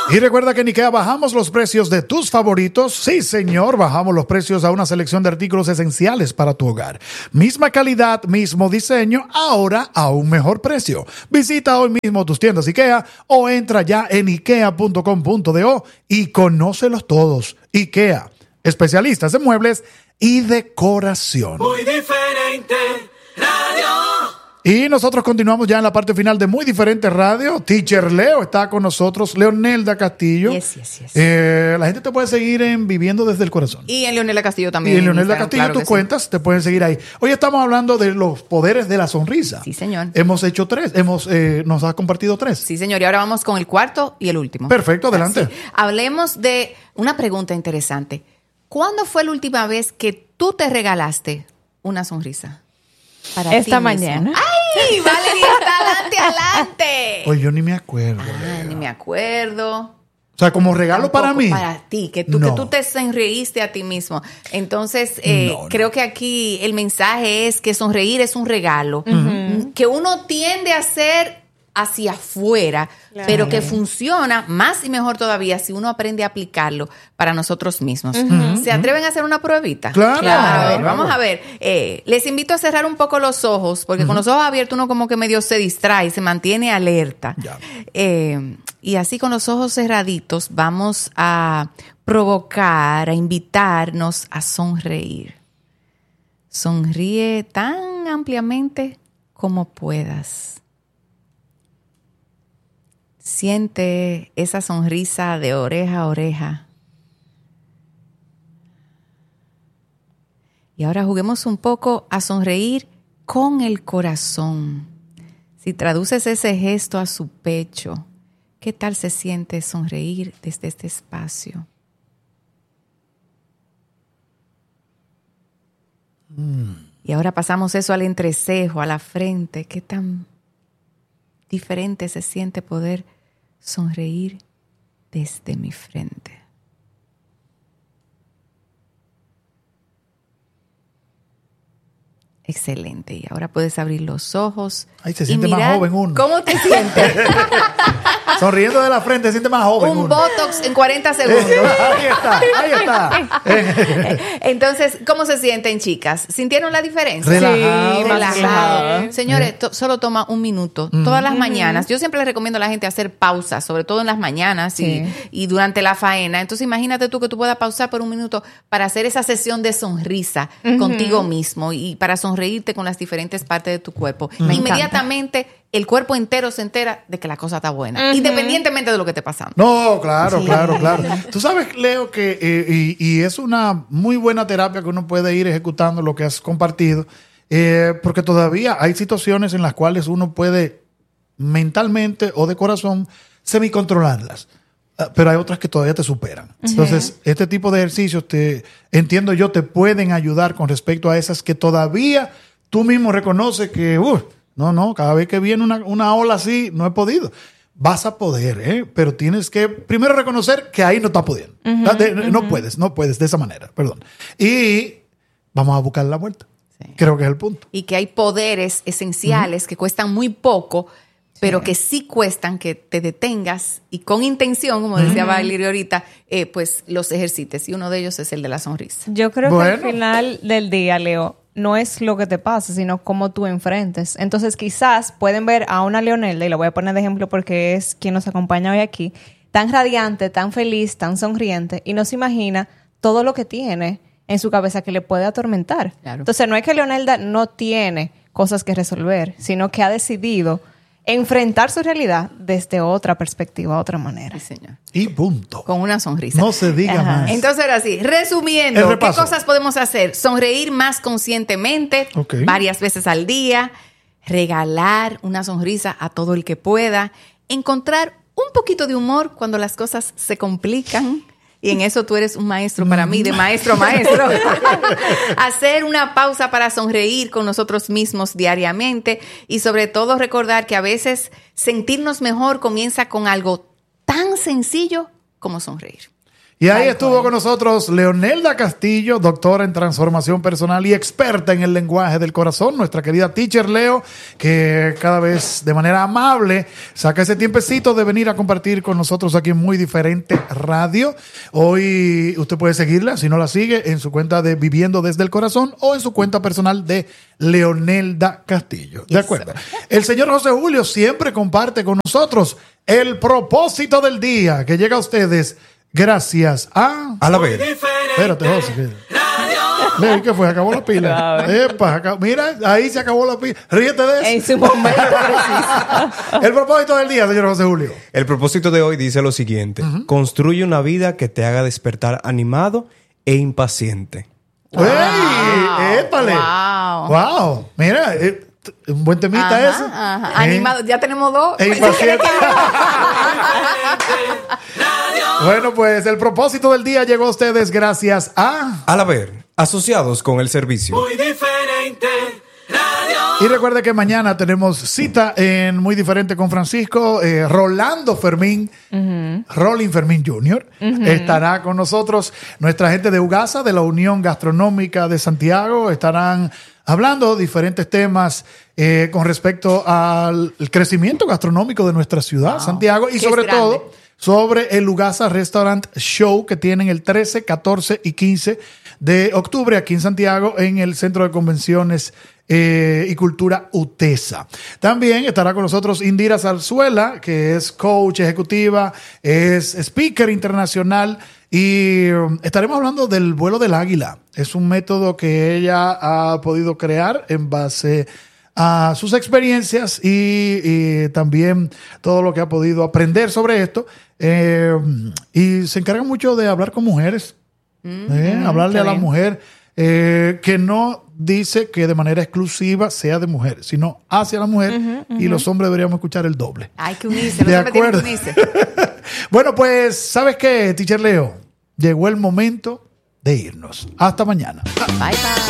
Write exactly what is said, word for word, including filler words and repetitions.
Y recuerda que en IKEA bajamos los precios de tus favoritos. Sí, señor, bajamos los precios a una selección de artículos esenciales para tu hogar. Misma calidad, mismo diseño, ahora a un mejor precio. Visita hoy mismo tus tiendas IKEA o entra ya en ikea punto com punto do y conócelos todos. IKEA, especialistas en muebles y decoración. Muy diferente radio. Y nosotros continuamos ya en la parte final de Muy Diferente Radio. Teacher Leo está con nosotros, Leonelda Castillo. Yes, yes, yes. Eh, la gente te puede seguir en Viviendo desde el Corazón. Y en Leonelda Castillo también. Y en Leonelda Instagram, Castillo, claro tus que cuentas sí. te pueden seguir ahí. Hoy estamos hablando de los poderes de la sonrisa. Sí, señor. Hemos hecho tres, hemos eh, nos has compartido tres. Sí, señor. Y ahora vamos con el cuarto y el último. Perfecto, adelante. Sí. Hablemos de una pregunta interesante. ¿Cuándo fue la última vez que tú te regalaste una sonrisa? Para Esta ti mañana. mismo? ¡Ay! Valeria está adelante, adelante. Pues yo ni me acuerdo. Ah, Leo. ni me acuerdo. O sea, como regalo Tampoco para mí. Para ti, que tú, No. que tú te sonreíste a ti mismo. Entonces, eh, No, no. creo que aquí el mensaje es que sonreír es un regalo. Uh-huh. Que uno tiende a hacer hacia afuera, claro, pero que funciona más y mejor todavía si uno aprende a aplicarlo para nosotros mismos. Uh-huh. ¿Se atreven a hacer una pruebita? Claro. Claro. A ver, vamos a ver. Eh, les invito a cerrar un poco los ojos, porque uh-huh. con los ojos abiertos uno como que medio se distrae, se mantiene alerta. Ya. Eh, y así con los ojos cerraditos vamos a provocar, a invitarnos a sonreír. Sonríe tan ampliamente como puedas. Siente esa sonrisa de oreja a oreja. Y ahora juguemos un poco a sonreír con el corazón. Si traduces ese gesto a su pecho, ¿qué tal se siente sonreír desde este espacio? Mm. Y ahora pasamos eso al entrecejo, a la frente. ¿Qué tan diferente se siente poder sonreír desde mi frente? Excelente. Y ahora puedes abrir los ojos. Ay, se siente más joven uno. ¿Cómo te sientes? Sonriendo de la frente se siente más joven Un uno. Botox en cuarenta segundos. Ahí está, ahí está. Entonces, ¿cómo se sienten, chicas? ¿Sintieron la diferencia? Relajado. Sí, relajado. relajado. Señores, to- solo toma un minuto. Mm. Todas las mañanas. Yo siempre les recomiendo a la gente hacer pausas, sobre todo en las mañanas Sí. y, y durante la faena. Entonces, imagínate tú que tú puedas pausar por un minuto para hacer esa sesión de sonrisa uh-huh. contigo mismo y para sonreírte con las diferentes partes de tu cuerpo. Me Inmediatamente encanta. el cuerpo entero se entera de que la cosa está buena, Uh-huh. independientemente de lo que esté pasando. No, claro, Sí. claro, claro. Tú sabes, Leo, que eh, y, y es una muy buena terapia que uno puede ir ejecutando lo que has compartido, eh, porque todavía hay situaciones en las cuales uno puede mentalmente o de corazón semicontrolarlas, uh, pero hay otras que todavía te superan. Uh-huh. Entonces, este tipo de ejercicios, te entiendo yo, te pueden ayudar con respecto a esas que todavía tú mismo reconoces que, uh, no, no, cada vez que viene una, una ola así, no he podido. Vas a poder, ¿eh? Pero tienes que primero reconocer que ahí no estás pudiendo. Uh-huh, De, uh-huh. No puedes, no puedes de esa manera, perdón. Y vamos a buscar la vuelta. Sí. Creo que es el punto. Y que hay poderes esenciales uh-huh. que cuestan muy poco, pero sí. que sí cuestan que te detengas y con intención, como decía uh-huh. Valeria ahorita, eh, pues los ejercites. Y uno de ellos es el de la sonrisa. Yo creo bueno. que al final del día, Leo, no es lo que te pasa, sino cómo tú enfrentes. Entonces, quizás pueden ver a una Leonelda, y lo voy a poner de ejemplo porque es quien nos acompaña hoy aquí, tan radiante, tan feliz, tan sonriente, y no se imagina todo lo que tiene en su cabeza que le puede atormentar. Claro. Entonces, no es que Leonelda no tiene cosas que resolver, sino que ha decidido enfrentar su realidad desde otra perspectiva, otra manera. Sí, señor. Y punto. Con una sonrisa. No se diga Ajá. más. Entonces, ahora sí, resumiendo, ¿qué cosas podemos hacer? Sonreír más conscientemente, okay. varias veces al día, regalar una sonrisa a todo el que pueda, encontrar un poquito de humor cuando las cosas se complican. Y en eso tú eres un maestro para mí, de maestro a maestro. Hacer una pausa para sonreír con nosotros mismos diariamente y sobre todo recordar que a veces sentirnos mejor comienza con algo tan sencillo como sonreír. Y ahí Tal estuvo cual. con nosotros Leonelda Castillo, doctora en transformación personal y experta en el lenguaje del corazón, nuestra querida teacher Leo, que cada vez de manera amable saca ese tiempecito de venir a compartir con nosotros aquí en Muy Diferente Radio. Hoy usted puede seguirla, si no la sigue, en su cuenta de Viviendo desde el Corazón o en su cuenta personal de Leonelda Castillo. ¿De Yes, acuerdo? El señor José Julio siempre comparte con nosotros el propósito del día que llega a ustedes gracias a... A la vez. Espérate, José. que- Leo, ¿qué fue? ¿Acabó la pila? Epa, acab- Mira, ahí se acabó la pila. Ríete de eso. En su momento preciso. El propósito del día, señor José Julio. El propósito de hoy dice lo siguiente. Construye una vida que te haga despertar animado e impaciente. ¡Ey! ¡Épale! Wow. ¡Wow! Mira, eh, t- un buen temita Ajá, ese. ajá. Eh, Animado, ya tenemos dos. e impaciente. Bueno, pues el propósito del día llegó a ustedes gracias a... A la vez, asociados con el servicio. Muy diferente radio. Y recuerde que mañana tenemos cita en Muy Diferente con Francisco. eh, Rolando Fermín, Rolling Fermín junior estará con nosotros. Nuestra gente de UGASA, de la Unión Gastronómica de Santiago, estarán hablando diferentes temas eh, con respecto al el crecimiento gastronómico de nuestra ciudad, Wow. Santiago, y Qué sobre grande. todo sobre el UGASA Restaurant Show que tienen el trece, catorce y quince de octubre aquí en Santiago en el Centro de Convenciones eh, y Cultura UTESA. También estará con nosotros Indira Zarzuela, que es coach ejecutiva, es speaker internacional y um, estaremos hablando del vuelo del águila. Es un método que ella ha podido crear en base a sus experiencias y, y también todo lo que ha podido aprender sobre esto. Eh, y se encarga mucho de hablar con mujeres, eh, hablarle qué a la bien. mujer, eh, que no dice que de manera exclusiva sea de mujer, sino hacia la mujer, y los hombres deberíamos escuchar el doble. Hay que unirse, De los hombres tienen que acuerdo. unirse. Bueno, pues, ¿sabes qué, teacher Leo? Llegó el momento de irnos. Hasta mañana. Bye, bye.